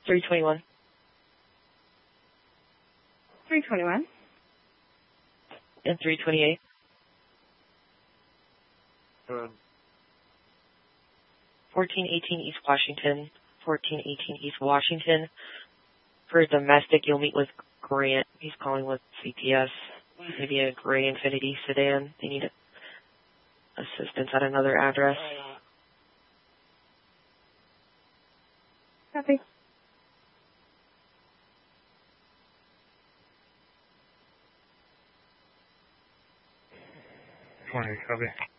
321. 321. And 328. 1418 East Washington. 1418 East Washington. For domestic, you'll meet with Grant. He's calling with CPS. Maybe a gray Infiniti sedan. They need assistance at another address. Copy. 20, copy.